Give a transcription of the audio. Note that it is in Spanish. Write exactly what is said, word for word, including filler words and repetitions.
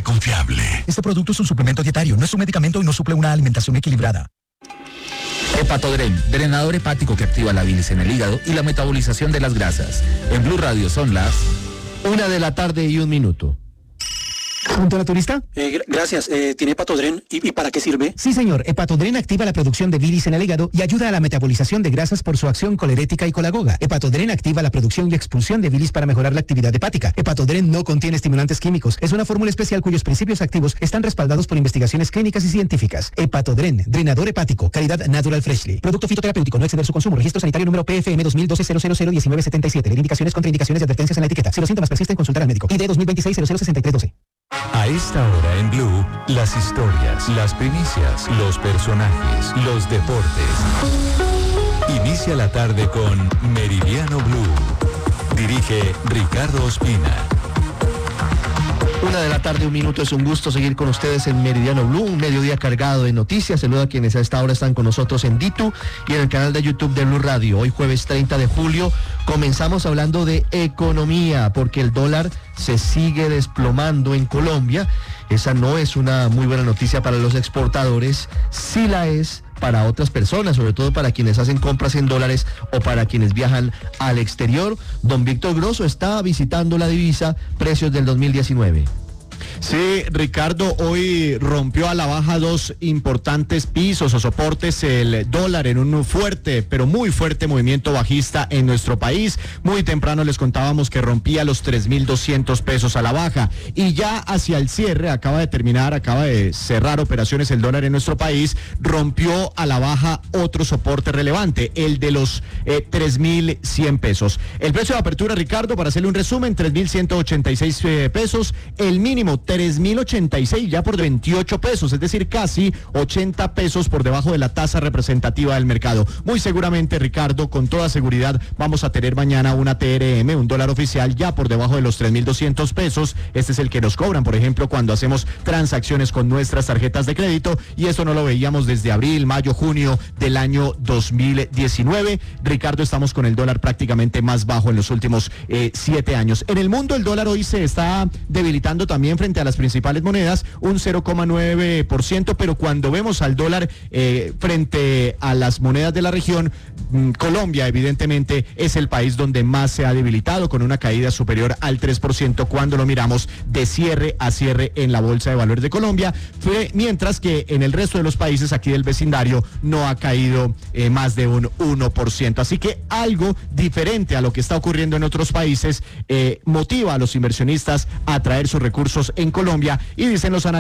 confiable. Este producto es un suplemento dietario, no es un medicamento y no suple una alimentación equilibrada. Hepatodren, drenador hepático que activa la bilis en el hígado y la metabolización de las grasas. En Blue Radio son las una de la tarde y un minuto. ¿Punto naturista? Eh, gr- gracias. Eh, ¿Tiene Hepatodren? ¿Y, ¿Y para qué sirve? Sí, señor. Hepatodren activa la producción de bilis en el hígado y ayuda a la metabolización de grasas por su acción colerética y colagoga. Hepatodren activa la producción y expulsión de bilis para mejorar la actividad hepática. Hepatodren no contiene estimulantes químicos. Es una fórmula especial cuyos principios activos están respaldados por investigaciones clínicas y científicas. Hepatodren, drenador hepático, calidad Natural Freshly. Producto fitoterapéutico, no exceder su consumo. Registro sanitario número P F M dos mil doce cero cero cero diecinueve setenta y siete. Leer indicaciones, contraindicaciones y advertencias en la etiqueta. Si los síntomas persisten, consultar al médico. I D dos mil veintiséis cero cero sesenta y tres doce. A esta hora en Blue, las historias, las primicias, los personajes, los deportes. Inicia la tarde con Meridiano Blue. Dirige Ricardo Ospina. Una de la tarde, un minuto, es un gusto seguir con ustedes en Meridiano Blue, un mediodía cargado de noticias. Saludo a quienes a esta hora están con nosotros en Ditu y en el canal de YouTube de Blue Radio. Hoy jueves treinta de julio comenzamos hablando de economía, porque el dólar se sigue desplomando en Colombia. Esa no es una muy buena noticia para los exportadores, sí la es para otras personas, sobre todo para quienes hacen compras en dólares o para quienes viajan al exterior. Don Víctor Grosso está visitando la divisa, precios del dos mil diecinueve. Sí, Ricardo, hoy rompió a la baja dos importantes pisos o soportes el dólar en un fuerte, pero muy fuerte movimiento bajista en nuestro país. Muy temprano les contábamos que rompía los tres mil doscientos pesos a la baja y ya hacia el cierre, acaba de terminar, acaba de cerrar operaciones el dólar en nuestro país, rompió a la baja otro soporte relevante, el de los eh, tres mil cien pesos. El precio de apertura, Ricardo, para hacerle un resumen, tres mil ciento ochenta y seis eh, pesos, el mínimo tres mil ochenta y seis ya por veintiocho pesos, es decir, casi ochenta pesos por debajo de la tasa representativa del mercado. Muy seguramente, Ricardo, con toda seguridad vamos a tener mañana una T R M, un dólar oficial ya por debajo de los tres mil doscientos pesos. Este es el que nos cobran, por ejemplo, cuando hacemos transacciones con nuestras tarjetas de crédito, y eso no lo veíamos desde abril, mayo, junio del año dos mil diecinueve. Ricardo, estamos con el dólar prácticamente más bajo en los últimos eh, siete años. En el mundo el dólar hoy se está debilitando también frente a las principales monedas, un cero coma nueve por ciento, pero cuando vemos al dólar eh, frente a las monedas de la región, mmm, Colombia evidentemente es el país donde más se ha debilitado, con una caída superior al tres por ciento cuando lo miramos de cierre a cierre en la Bolsa de Valores de Colombia, fue, mientras que en el resto de los países aquí del vecindario no ha caído eh, más de un uno por ciento. Así que algo diferente a lo que está ocurriendo en otros países eh, motiva a los inversionistas a traer sus recursos en Colombia, y dicen los analistas